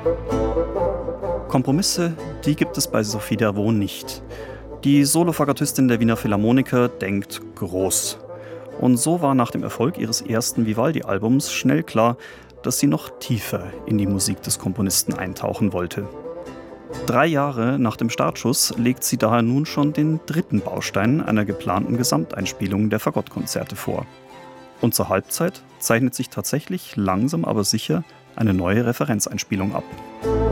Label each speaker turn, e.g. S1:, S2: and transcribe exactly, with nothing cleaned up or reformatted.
S1: Kompromisse, die gibt es bei Sophie Dervaux nicht. Die Solofagotistin der Wiener Philharmoniker denkt groß. Und so war nach dem Erfolg ihres ersten Vivaldi-Albums schnell klar, dass sie noch tiefer in die Musik des Komponisten eintauchen wollte. Drei Jahre nach dem Startschuss legt sie daher nun schon den dritten Baustein einer geplanten Gesamteinspielung der Fagottkonzerte vor. Und zur Halbzeit zeichnet sich tatsächlich langsam aber sicher eine neue Referenzeinspielung ab.